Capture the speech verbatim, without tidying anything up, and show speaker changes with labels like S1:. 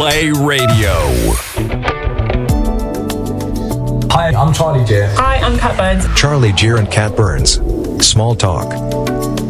S1: Play Radio.
S2: Hi, I'm Charlie Gear.
S3: Hi, I'm Kat Burns.
S4: Charlie Gear and Kat Burns. Small Talk.